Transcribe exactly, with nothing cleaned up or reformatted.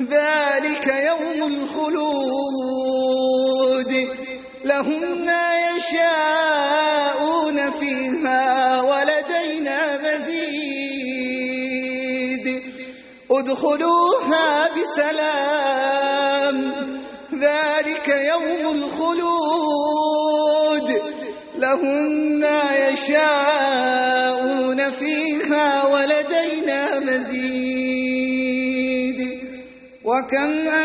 ذلك يوم الخلود لهم ما يشاءون فيها ولدينا مزيد ادخلوها بسلام ذلك يوم الخلود لهم ما يشاءون فيها ولدينا مزيد وكم